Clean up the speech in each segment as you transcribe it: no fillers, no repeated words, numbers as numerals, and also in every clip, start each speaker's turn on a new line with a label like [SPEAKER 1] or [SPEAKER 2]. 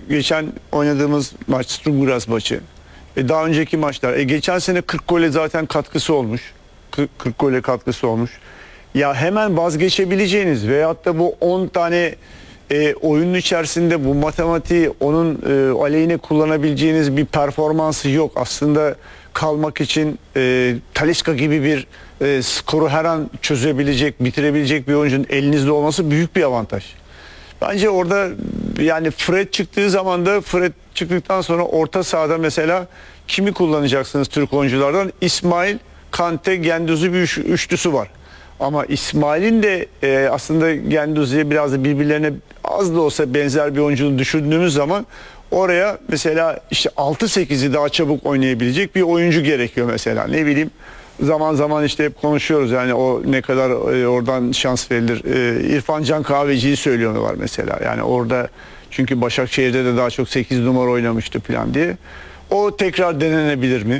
[SPEAKER 1] geçen oynadığımız maç Strumgras maçı. Daha önceki maçlar. Geçen sene 40 gole zaten katkısı olmuş. 40 gole katkısı olmuş. Ya hemen vazgeçebileceğiniz veyahut da bu 10 tane oyunun içerisinde bu matematiği onun aleyhine kullanabileceğiniz bir performansı yok. Aslında kalmak için Talisca gibi bir skoru her an çözebilecek, bitirebilecek bir oyuncunun elinizde olması büyük bir avantaj. Bence orada yani Fred çıktığı zaman da Fred çıktıktan sonra orta sahada mesela kimi kullanacaksınız Türk oyunculardan? İsmail, Kante, Guendouzi bir üçlüsü var. Ama İsmail'in de aslında Guendouzi'ye biraz da birbirlerine az da olsa benzer bir oyuncunu düşündüğümüz zaman oraya mesela işte 6-8'i daha çabuk oynayabilecek bir oyuncu gerekiyor mesela. Ne bileyim, zaman zaman işte hep konuşuyoruz yani o ne kadar oradan şans verilir. İrfan Can Kahveci'yi söylüyorlar mesela. Yani orada çünkü Başakşehir'de de daha çok 8 numara oynamıştı falan diye. O tekrar denenebilir mi?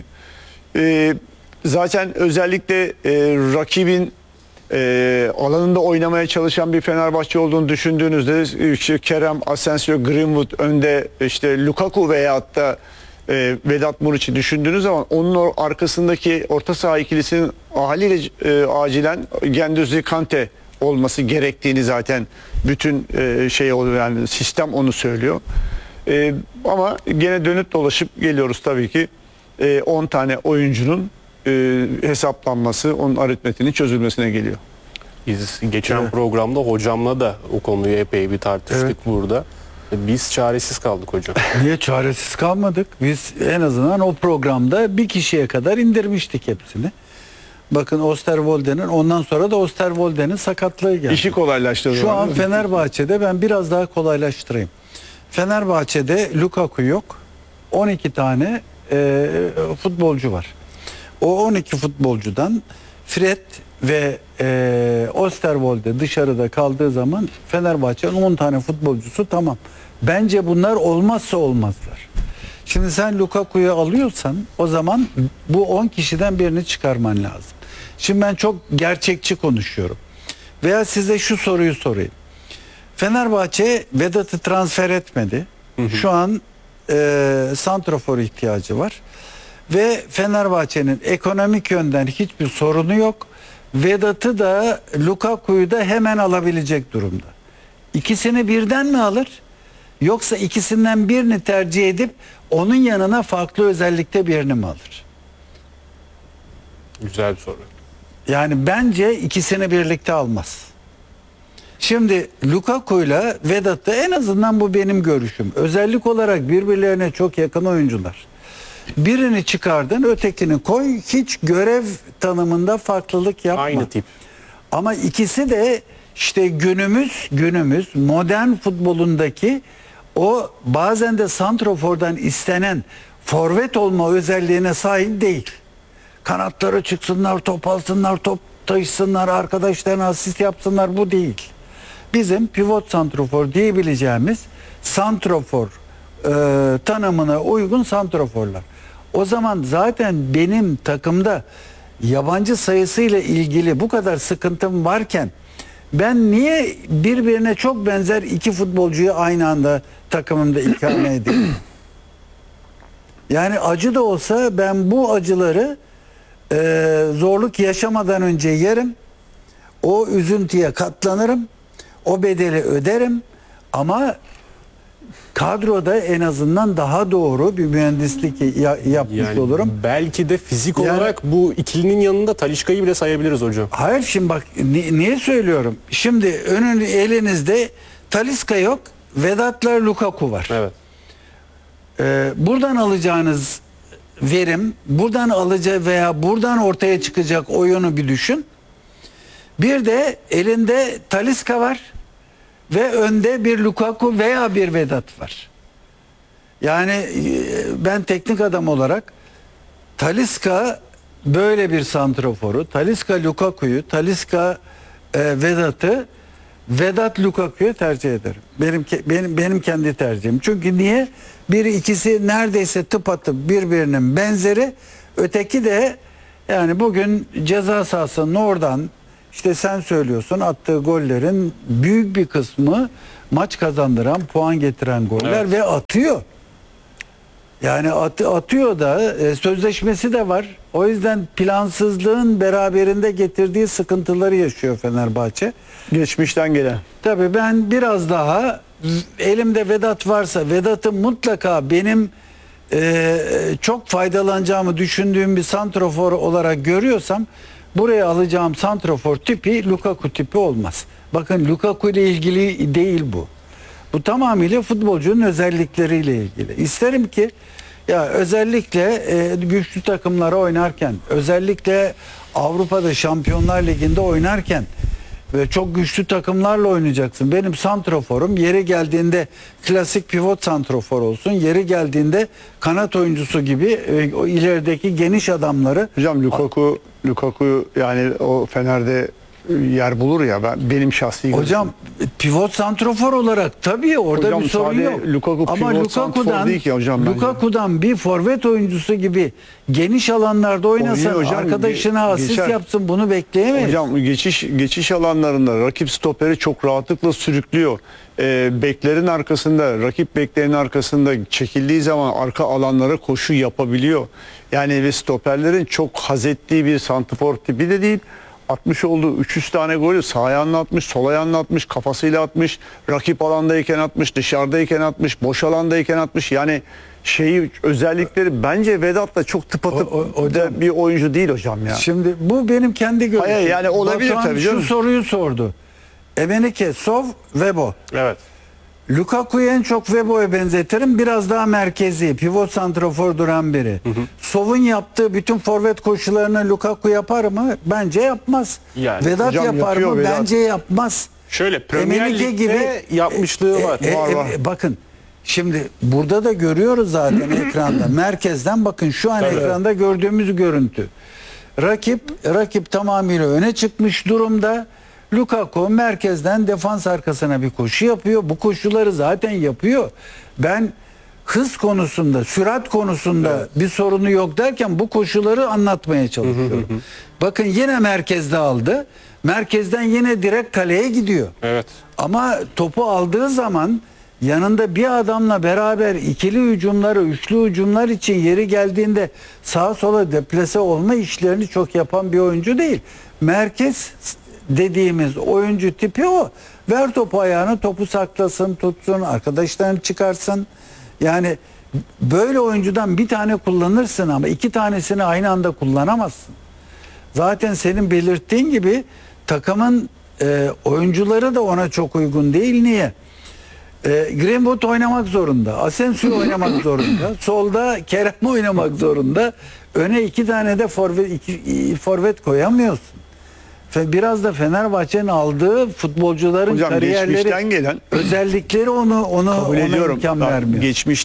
[SPEAKER 1] Zaten özellikle rakibin alanında oynamaya çalışan bir Fenerbahçe olduğunu düşündüğünüzde işte Kerem, Asensio, Greenwood önde, işte Lukaku veyahut da Vedat Muriç'i düşündüğünüz zaman onun arkasındaki orta saha ikilisinin haliyle acilen Guendouzi, Kante olması gerektiğini zaten bütün yani sistem onu söylüyor. Ama gene dönüp dolaşıp geliyoruz tabii ki 10 tane oyuncunun hesaplanması, onun aritmetiğinin çözülmesine geliyor.
[SPEAKER 2] Biz geçen programda hocamla da o konuyu epey bir tartıştık burada. Biz çaresiz kaldık hocam.
[SPEAKER 3] Niye çaresiz kalmadık? Biz en azından o programda bir kişiye kadar indirmiştik hepsini. Bakın Osterwolde'nin, ondan sonra da Osterwolde'nin sakatlığı geldi.
[SPEAKER 1] İşi kolaylaştırdı.
[SPEAKER 3] Şu an Fenerbahçe'de ben biraz daha kolaylaştırayım. Fenerbahçe'de Lukaku yok. 12 tane futbolcu var. O 12 futbolcudan Fred ve Osterwolde dışarıda kaldığı zaman Fenerbahçe'nin 10 tane futbolcusu tamam. Bence bunlar olmazsa olmazlar. Şimdi sen Lukaku'yu alıyorsan o zaman bu 10 kişiden birini çıkarman lazım. Şimdi ben çok gerçekçi konuşuyorum. Veya size şu soruyu sorayım. Fenerbahçe Vedat'ı transfer etmedi. Şu an santrafor ihtiyacı var. Ve Fenerbahçe'nin ekonomik yönden hiçbir sorunu yok. Vedat'ı da Lukaku'yu da hemen alabilecek durumda. İkisini birden mi alır? Yoksa ikisinden birini tercih edip onun yanına farklı özellikte birini mi alır?
[SPEAKER 2] Güzel bir soru.
[SPEAKER 3] Yani bence ikisini birlikte almaz. Şimdi Lukaku'yla Vedat'ı, en azından bu benim görüşüm, özellik olarak birbirlerine çok yakın oyuncular. Birini çıkardın, ötekini koy, hiç görev tanımında farklılık yapma.
[SPEAKER 2] Aynı tip.
[SPEAKER 3] Ama ikisi de işte günümüz modern futbolundaki o bazen de santrofordan istenen forvet olma özelliğine sahip değil. Kanatları çıksınlar, top alsınlar, top taşısınlar, arkadaşlarına asist yapsınlar, bu değil. Bizim pivot santrofor diyebileceğimiz santrofor tanımına uygun santroforlar. O zaman zaten benim takımda yabancı sayısıyla ilgili bu kadar sıkıntım varken ben niye birbirine çok benzer iki futbolcuyu aynı anda takımımda ikame edeyim? Yani acı da olsa ben bu acıları zorluk yaşamadan önce yerim. O üzüntüye katlanırım. O bedeli öderim. Ama kadroda en azından daha doğru bir mühendislik yapmış olurum.
[SPEAKER 2] Belki de fizik olarak bu ikilinin yanında Talisca'yı bile sayabiliriz hocam.
[SPEAKER 3] Hayır, şimdi bak niye söylüyorum? Şimdi elinizde Talisca yok, Vedat'la Lukaku var.
[SPEAKER 2] Evet.
[SPEAKER 3] Buradan alacağınız verim, buradan alacağı veya buradan ortaya çıkacak oyunu bir düşün. Bir de elinde Talisca var ve önde bir Lukaku veya bir Vedat var. Yani ben teknik adam olarak Talisca böyle bir santraforu, Talisca Lukaku'yu, Talisca Vedat'ı, Vedat Lukaku'yu tercih ederim. Benim kendi tercihim. Çünkü niye? Biri ikisi neredeyse tıpatıp birbirinin benzeri. Öteki de yani bugün ceza sahasının oradan, işte sen söylüyorsun, attığı gollerin büyük bir kısmı maç kazandıran, puan getiren goller
[SPEAKER 2] Evet.
[SPEAKER 3] ve atıyor. Yani atıyor da sözleşmesi de var. O yüzden plansızlığın beraberinde getirdiği sıkıntıları yaşıyor Fenerbahçe.
[SPEAKER 1] Geçmişten gelen.
[SPEAKER 3] Tabii ben biraz daha elimde Vedat varsa Vedat'ı mutlaka benim çok faydalanacağımı düşündüğüm bir santrofor olarak görüyorsam buraya alacağım santrofor tipi Lukaku tipi olmaz. Bakın Lukaku ile ilgili değil bu. Bu tamamıyla futbolcunun özellikleriyle ilgili. İsterim ki ya özellikle güçlü takımlara oynarken, özellikle Avrupa'da Şampiyonlar Ligi'nde oynarken ve çok güçlü takımlarla oynayacaksın. Benim santroforum yeri geldiğinde klasik pivot santrofor olsun. Yeri geldiğinde kanat oyuncusu gibi o ilerideki geniş adamları.
[SPEAKER 1] Hocam Lukaku yani o Fener'de yer bulur ya, benim şahsi
[SPEAKER 3] Hocam pivot santrofor olarak tabii orada
[SPEAKER 1] Hocam
[SPEAKER 3] bir sorun
[SPEAKER 1] sade
[SPEAKER 3] yok.
[SPEAKER 1] Lukaku
[SPEAKER 3] Ama
[SPEAKER 1] pivot santrofor değil ki hocam bence.
[SPEAKER 3] Lukaku'dan bir forvet oyuncusu gibi geniş alanlarda oynasa
[SPEAKER 1] Oynuyor hocam,
[SPEAKER 3] arkadaşına asist
[SPEAKER 1] geçer.
[SPEAKER 3] yapsın, bunu bekleyemeyiz.
[SPEAKER 1] Hocam geçiş alanlarında rakip stoperi çok rahatlıkla sürüklüyor. Beklerin arkasında, rakip beklerin arkasında çekildiği zaman arka alanlara koşu yapabiliyor. Yani ve stoperlerin çok haz ettiği bir santrfor tipi de değil. Atmış olduğu 300 tane golü sağ ayağıyla atmış, sol ayağıyla atmış, kafasıyla atmış, rakip alandayken atmış, dışarıdayken atmış, boş alandayken atmış. Yani özellikleri bence Vedat da çok tıpatıp
[SPEAKER 3] hocam,
[SPEAKER 1] bir oyuncu değil hocam ya.
[SPEAKER 3] Şimdi bu benim kendi görüşüm.
[SPEAKER 1] Hayır, yani olabilir
[SPEAKER 3] Batuhan
[SPEAKER 1] tabii canım.
[SPEAKER 3] şu soruyu sordu. Emenike, Sov, Vebo.
[SPEAKER 2] Evet.
[SPEAKER 3] Lukaku'yu en çok Vebo'ya benzetirim. Biraz daha merkezi, pivot santrafor duran biri. Sov'un yaptığı bütün forvet koşularını Lukaku yapar mı? Bence yapmaz.
[SPEAKER 2] Yani
[SPEAKER 3] Vedat
[SPEAKER 1] hocam
[SPEAKER 3] yapar
[SPEAKER 1] yapıyor
[SPEAKER 3] mı?
[SPEAKER 1] Vedat.
[SPEAKER 3] Bence yapmaz.
[SPEAKER 2] Şöyle Premier
[SPEAKER 3] Emenike
[SPEAKER 2] Lig'de yapmışlığı var.
[SPEAKER 1] Var.
[SPEAKER 3] Bakın şimdi burada da görüyoruz zaten ekranda. Merkezden bakın şu an
[SPEAKER 2] Tabii.
[SPEAKER 3] ekranda gördüğümüz görüntü. Rakip tamamıyla öne çıkmış durumda. Lukaku merkezden defans arkasına bir koşu yapıyor. Bu koşuları zaten yapıyor. Ben hız konusunda, sürat konusunda bir sorunu yok derken bu koşuları anlatmaya çalışıyorum. Bakın yine merkezde aldı. Merkezden yine direkt kaleye gidiyor.
[SPEAKER 2] Evet.
[SPEAKER 3] Ama topu aldığı zaman yanında bir adamla beraber ikili hücumları, üçlü hücumlar için yeri geldiğinde sağa sola deplase olma işlerini çok yapan bir oyuncu değil. Merkez dediğimiz oyuncu tipi o. Ver topu ayağına, topu saklasın, tutsun, arkadaşlarını çıkarsın. Yani böyle oyuncudan bir tane kullanırsın ama iki tanesini aynı anda kullanamazsın. Zaten senin belirttiğin gibi takımın oyuncuları da ona çok uygun değil. Niye? Greenwood oynamak zorunda. Asensio oynamak zorunda. Solda Kerem oynamak zorunda. Öne iki tane de forvet koyamıyorsun. Biraz da Fenerbahçe'nin aldığı futbolcuların
[SPEAKER 1] Hocam
[SPEAKER 3] kariyerleri,
[SPEAKER 1] geçmişten gelen,
[SPEAKER 3] özellikleri ona
[SPEAKER 1] ediyorum.
[SPEAKER 3] imkan
[SPEAKER 1] Bak,
[SPEAKER 3] vermiyor.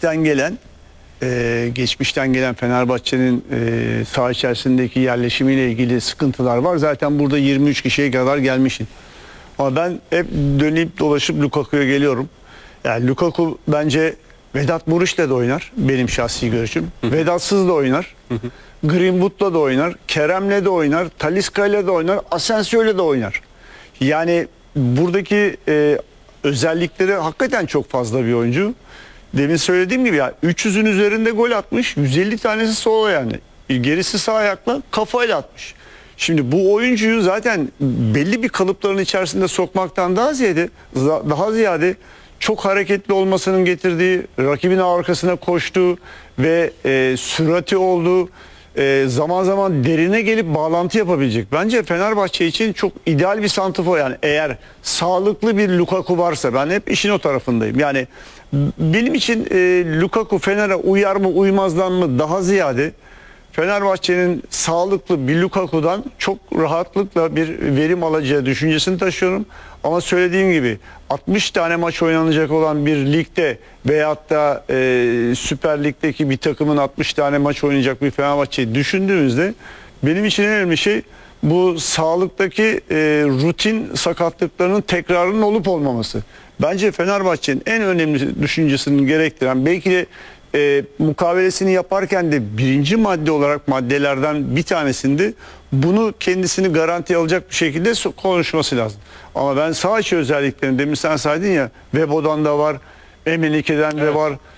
[SPEAKER 1] Geçmişten gelen Fenerbahçe'nin saha içerisindeki yerleşimiyle ilgili sıkıntılar var. Zaten burada 23 kişiye kadar gelmişim. Ama ben hep dönüp dolaşıp Lukaku'ya geliyorum. Yani Lukaku bence Vedat Muriç'le de oynar. Benim şahsi görüşüm. Vedatsız da oynar. Greenwood'la da oynar. Kerem'le de oynar. Talisca'yla da oynar. Asensio'yla da oynar. Yani buradaki özellikleri hakikaten çok fazla bir oyuncu. Demin söylediğim gibi ya 300'ün üzerinde gol atmış. 150 tanesi sol ayağıyla. Gerisi sağ ayakla, kafayla atmış. Şimdi bu oyuncuyu zaten belli bir kalıpların içerisinde sokmaktan daha ziyade çok hareketli olmasının getirdiği, rakibin arkasına koştuğu ve sürati olduğu, zaman zaman derine gelip bağlantı yapabilecek. Bence Fenerbahçe için çok ideal bir santrfor. Yani eğer sağlıklı bir Lukaku varsa, ben hep işin o tarafındayım. Yani benim için Lukaku Fener'e uyar mı uymazdan mı daha ziyade Fenerbahçe'nin sağlıklı bir Lukaku'dan çok rahatlıkla bir verim alacağı düşüncesini taşıyorum. Ama söylediğim gibi 60 tane maç oynanacak olan bir ligde veyahut da Süper Lig'deki bir takımın 60 tane maç oynayacak bir Fenerbahçe'yi düşündüğümüzde benim için en önemli şey bu sağlıktaki rutin sakatlıklarının tekrarının olup olmaması. Bence Fenerbahçe'nin en önemli düşüncesini gerektiren, belki de mukavelesini yaparken de birinci madde olarak maddelerden bir tanesinde bunu kendisini garantiye alacak bir şekilde konuşması lazım. Ama ben sağ içi özelliklerini demin sen saydın ya, Webo'dan da var, Emenike'den de var.